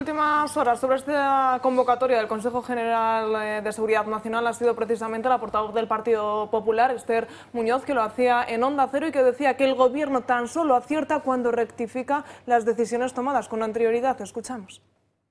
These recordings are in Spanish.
Últimas horas sobre esta convocatoria del Consejo General de Seguridad Nacional ha sido precisamente la portavoz del Partido Popular, Esther Muñoz, que lo hacía en Onda Cero y que decía que el Gobierno tan solo acierta cuando rectifica las decisiones tomadas con anterioridad. Escuchamos.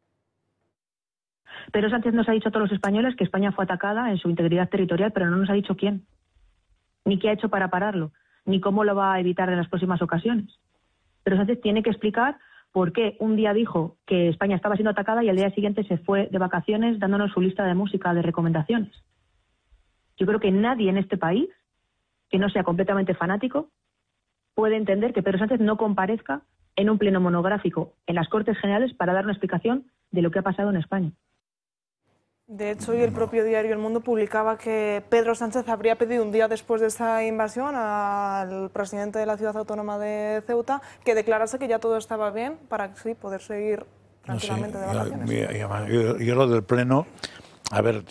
Pedro Sánchez nos ha dicho a todos los españoles que España fue atacada en su integridad territorial, pero no nos ha dicho quién, ni qué ha hecho para pararlo, ni cómo lo va a evitar en las próximas ocasiones. Pedro Sánchez tiene que explicar por qué un día dijo que España estaba siendo atacada y al día siguiente se fue de vacaciones dándonos su lista de música de recomendaciones. Yo creo que nadie en este país, que no sea completamente fanático, puede entender que Pedro Sánchez no comparezca en un pleno monográfico en las Cortes Generales para dar una explicación de lo que ha pasado en España. De hecho, hoy el propio diario El Mundo publicaba que Pedro Sánchez habría pedido un día después de esa invasión al presidente de la ciudad autónoma de Ceuta que declarase que ya todo estaba bien para así poder seguir tranquilamente de vacaciones. Yo lo del pleno, a ver,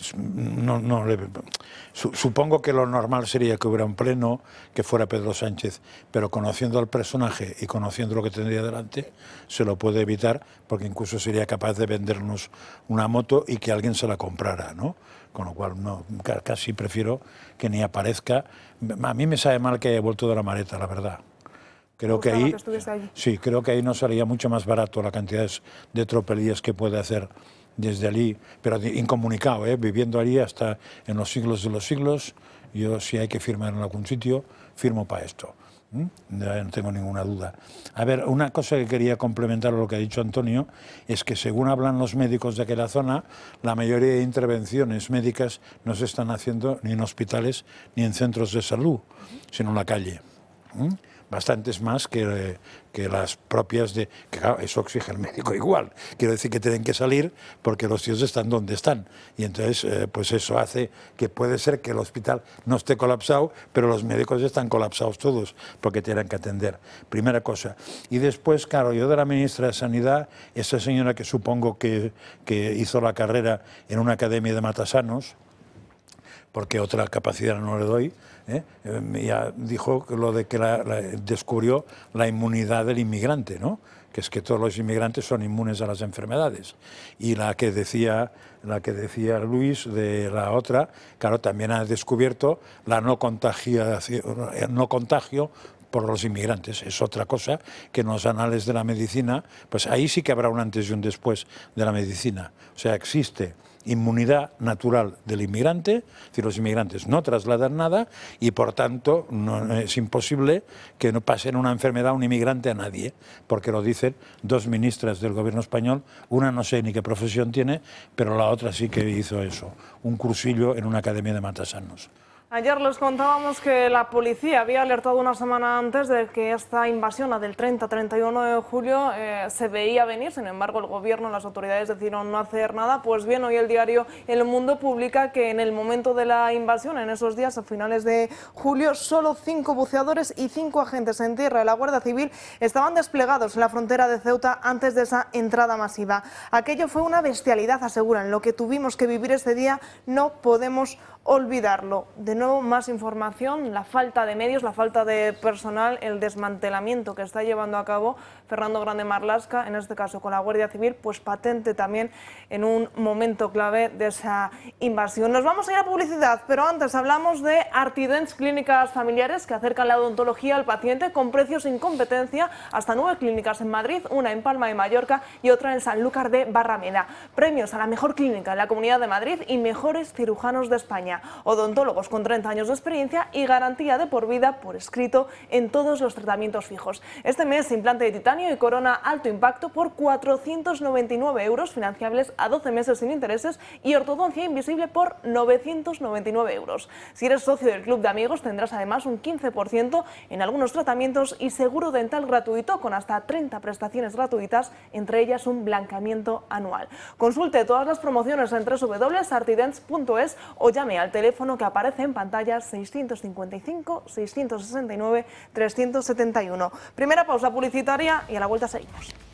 supongo que lo normal sería que hubiera un pleno, que fuera Pedro Sánchez, pero conociendo al personaje y conociendo lo que tendría delante, se lo puede evitar, porque incluso sería capaz de vendernos una moto y que alguien se la comprara, ¿no? Con lo cual no, casi prefiero que ni aparezca. A mí me sabe mal que haya vuelto de la maleta, la verdad. Creo que ahí, sí, creo que ahí nos salía mucho más barato la cantidad de tropelías que puede hacer desde allí, pero incomunicado, viviendo allí hasta en los siglos de los siglos. Yo, si hay que firmar en algún sitio, firmo para esto. No tengo ninguna duda. A ver, una cosa que quería complementar a lo que ha dicho Antonio es que según hablan los médicos de aquella zona, la mayoría de intervenciones médicas no se están haciendo ni en hospitales ni en centros de salud, sino en la calle. Bastantes más que las propias de... Que claro, eso exige el médico igual. Quiero decir que tienen que salir porque los tíos están donde están. Y entonces, pues eso hace que puede ser que el hospital no esté colapsado, pero los médicos están colapsados todos porque tienen que atender. Primera cosa. Y después, claro, yo de la ministra de Sanidad, esa señora que supongo que hizo la carrera en una academia de matasanos, porque otra capacidad no le doy, ya dijo lo de que descubrió la inmunidad del inmigrante, ¿no? Que es que todos los inmigrantes son inmunes a las enfermedades. Y la que decía Luis de la otra, claro, también ha descubierto la no contagio por los inmigrantes. Es otra cosa que en los anales de la medicina, pues ahí sí que habrá un antes y un después de la medicina. O sea, existe inmunidad natural del inmigrante, es decir, los inmigrantes no trasladan nada y por tanto no, es imposible que no pasen una enfermedad a un inmigrante a nadie, porque lo dicen dos ministras del gobierno español, una no sé ni qué profesión tiene, pero la otra sí que hizo eso, un cursillo en una academia de matasanos. Ayer les contábamos que la policía había alertado una semana antes de que esta invasión, la del 30-31 de julio, se veía venir. Sin embargo, el gobierno, las autoridades decidieron no hacer nada. Pues bien, hoy el diario El Mundo publica que en el momento de la invasión, en esos días, a finales de julio, solo 5 buceadores y 5 agentes en tierra de la Guardia Civil estaban desplegados en la frontera de Ceuta antes de esa entrada masiva. Aquello fue una bestialidad, aseguran. Lo que tuvimos que vivir ese día no podemos olvidarlo. De nuevo, más información, la falta de medios, la falta de personal, el desmantelamiento que está llevando a cabo Fernando Grande Marlaska, en este caso con la Guardia Civil, pues patente también en un momento clave de esa invasión. Nos vamos a ir a publicidad, pero antes hablamos de Artidents, clínicas familiares que acercan la odontología al paciente con precios sin competencia, hasta 9 clínicas en Madrid, una en Palma de Mallorca y otra en Sanlúcar de Barrameda. Premios a la mejor clínica en la Comunidad de Madrid y mejores cirujanos de España. Odontólogos con 30 años de experiencia y garantía de por vida por escrito en todos los tratamientos fijos. Este mes, implante de titanio y corona alto impacto por 499 euros, financiables a 12 meses sin intereses, y ortodoncia invisible por 999 euros. Si eres socio del Club de Amigos, tendrás además un 15% en algunos tratamientos y seguro dental gratuito con hasta 30 prestaciones gratuitas, entre ellas un blanqueamiento anual. Consulte todas las promociones en www.artidents.es o llame al teléfono que aparece en pantalla 655 669 371. Primera pausa publicitaria y a la vuelta seguimos.